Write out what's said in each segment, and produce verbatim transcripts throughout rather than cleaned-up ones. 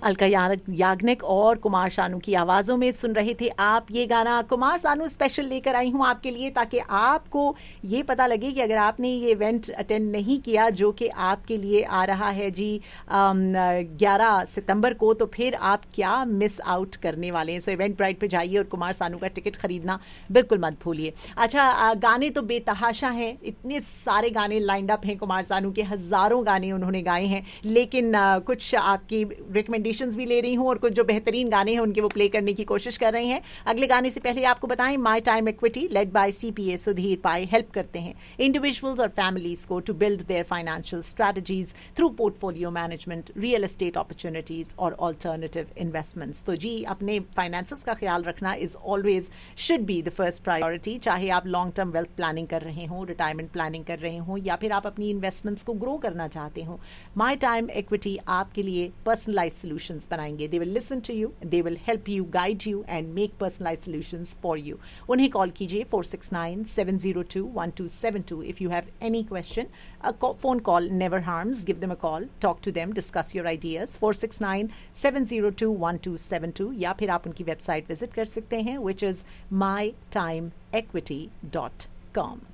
अलका याग्निक और कुमार शानू की आवाज़ों में सुन रहे थे आप ये गाना। कुमार शानू स्पेशल लेकर आई हूँ आपके लिए, ताकि आपको ये पता लगे कि अगर आपने ये इवेंट अटेंड नहीं किया जो कि आपके लिए आ रहा है जी ग्यारह सितंबर को, तो फिर आप क्या मिस आउट करने वाले हैं। सो इवेंट ब्राइट पे जाइए और कुमार शानू का टिकट खरीदना बिल्कुल मत भूलिए। अच्छा, गाने तो बेतहाशा हैं, इतने सारे गाने लाइंड अप हैं कुमार शानू के, हज़ारों गाने उन्होंने गाए हैं, लेकिन कुछ आपकी रिकमेंडेशंस भी ले रही हूँ और कुछ जो बेहतरीन गाने हैं उनके वो प्ले करने की कोशिश कर रहे हैं। अगले गाने से पहले आपको बताएं, my time equity led by CPA Sudhir pi help करते हैं इंडिविजुअल्स और फैमिलीज को to build their financial strategies through portfolio management, real estate opportunities और ऑल्टरनेटिव इन्वेस्टमेंट्स। तो जी, अपने फाइनेंसेस का ख्याल रखना is always should be the first priority, चाहे आप लॉन्ग टर्म वेल्थ प्लानिंग कर रहे हो, रिटायरमेंट प्लानिंग कर रहे हो, या फिर आप अपनी इन्वेस्टमेंट्स को ग्रो करना चाहते हो। माई टाइम इक्विटी आपके लिए पर्सनलाइज सॉल्यूशंस बनाएंगे। They will listen to you, they will help you, guide you and make personalise solutions for you. उन्हें कॉल कीजिए four six nine seven zero to one two seven to if you have any question. A phone call never harms. Give them a call, talk to them, discuss your ideas. four six nine seven zero two one two seven two, या फिर आप उनकी website visit कर सकते हैं, which is my time equity dot com.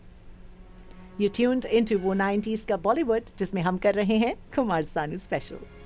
You tuned into वो nineties का बॉलीवुड, जिसमें हम कर रहे हैं कुमार शानू स्पेशल।